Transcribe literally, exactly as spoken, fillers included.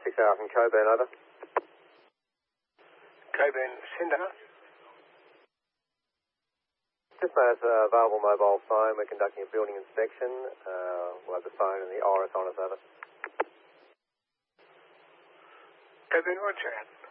six hour from Coburn, over. Coburn, Cinder. Just as uh, available mobile phone, we're conducting a building inspection. Uh, we'll have the phone and the iris on us, over. Coburn, Roger.